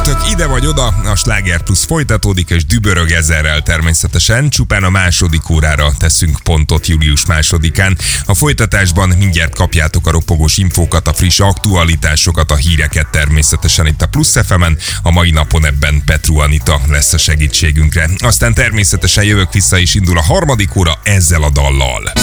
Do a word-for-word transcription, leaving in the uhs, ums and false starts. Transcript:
csütörtök, ide vagy oda, a Sláger Plusz folytatódik és dübörög ezerrel természetesen. Csupán a második órára teszünk pontot július másodikán. A folytatásban mindjárt kapjátok a ropogós infókat, a friss aktualitásokat, a híreket természetesen itt a Plusz ef emen. A mai napon ebben Petru Anita lesz a segítségünkre. Aztán természetesen jövök vissza és indul a harmadik óra ezzel a dallal.